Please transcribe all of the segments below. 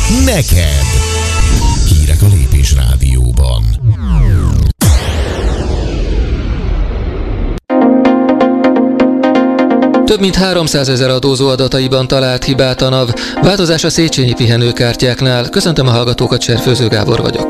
neked. Hírek a Lépés Rádióban. Több mint 300 000 adózó adataiban talált hibát a NAV. Változás a Széchenyi pihenőkártyáknál. Köszöntöm a hallgatókat, Cserfőző Gábor vagyok.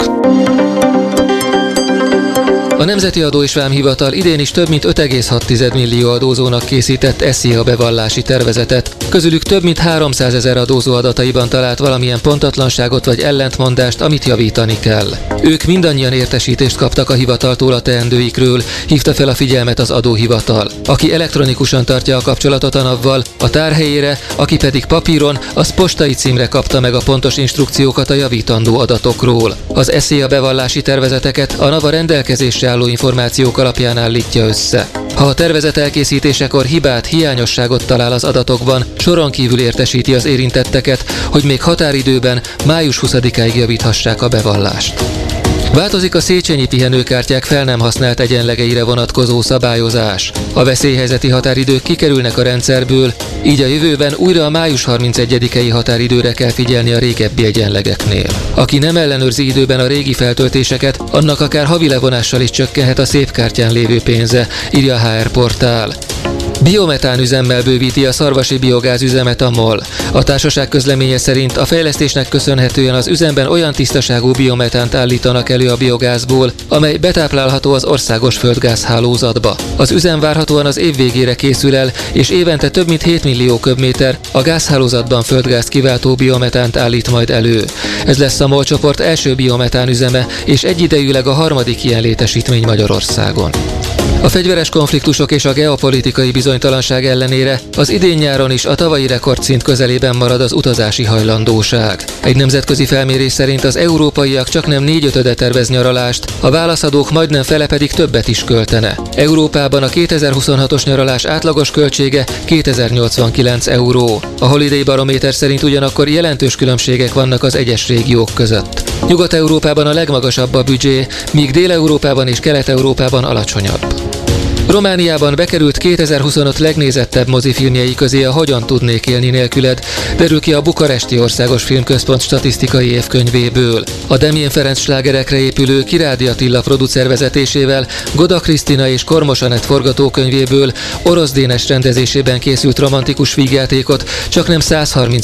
A Nemzeti Adó és Vámhivatal idén is több mint 5,6 millió adózónak készített SZIA bevallási tervezetet. Közülük több mint 300 000 adózó adataiban talált valamilyen pontatlanságot vagy ellentmondást, amit javítani kell. Ők mindannyian értesítést kaptak a hivataltól a teendőikről, hívta fel a figyelmet az adóhivatal. Aki elektronikusan tartja a kapcsolatot a NAV-val, a tárhelyére, aki pedig papíron, az postai címre kapta meg a pontos instrukciókat a javítandó adatokról. Az SZIA bevallási tervezeteket a NAV a rendelkezésre álló információk alapján állítja össze. Ha a tervezet elkészítésekor hibát, hiányosságot talál az adatokban, soron kívül értesíti az érintetteket, hogy még határidőben, május 20-áig javíthassák a bevallást. Változik a Széchenyi pihenőkártyák fel nem használt egyenlegeire vonatkozó szabályozás. A veszélyhelyzeti határidők kikerülnek a rendszerből, így a jövőben újra a május 31-i határidőre kell figyelni a régebbi egyenlegeknél. Aki nem ellenőrzi időben a régi feltöltéseket, annak akár havi levonással is csökkenhet a szép kártyán lévő pénze, írja a HR portál. Biometán üzemmel bővíti a szarvasi biogáz üzemet a MOL. A társaság közleménye szerint a fejlesztésnek köszönhetően az üzemben olyan tisztaságú biometánt állítanak elő a biogázból, amely betáplálható az országos földgázhálózatba. Az üzem várhatóan az év végére készül el, és évente több mint 7 millió köbméter a gázhálózatban földgázt kiváltó biometánt állít majd elő. Ez lesz a MOL csoport első biometán üzeme, és egyidejűleg a harmadik ilyen létesítmény Magyarországon. A fegyveres konfliktusok és a geopolitikai bizonytalanság ellenére az idén nyáron is a tavalyi rekordszint közelében marad az utazási hajlandóság. Egy nemzetközi felmérés szerint az európaiak csaknem 4/5 tervez nyaralást, a válaszadók majdnem fele pedig többet is költene. Európában a 2026-os nyaralás átlagos költsége 2089 euró. A Holiday Barométer szerint ugyanakkor jelentős különbségek vannak az egyes régiók között. Nyugat-Európában a legmagasabb a büdzsé, míg Dél-Európában és Kelet-Európában alacsonyabb. Romániában bekerült 2025 legnézettebb mozifilmjei közé a Hogyan tudnék élni nélküled, derül ki a Bukaresti Országos Filmközpont statisztikai évkönyvéből. A Demjén Ferenc slágerekre épülő Kirádi Attila producer vezetésével Goda Krisztina és Kormos Anett forgatókönyvéből Orosz Dénes rendezésében készült romantikus vígjátékot csaknem 130